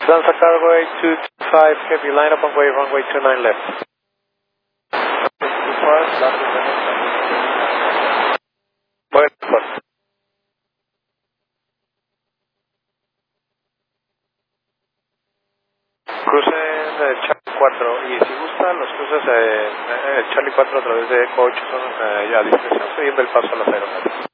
Lufthansa Cargo 8225, heavy line up on way, runway 29 left. 225, last Bueno, pues. Crucen Charlie 4 y si gusta los cruces Charlie 4 a través de Eco 8 son a discreción siguiendo el paso a la 0.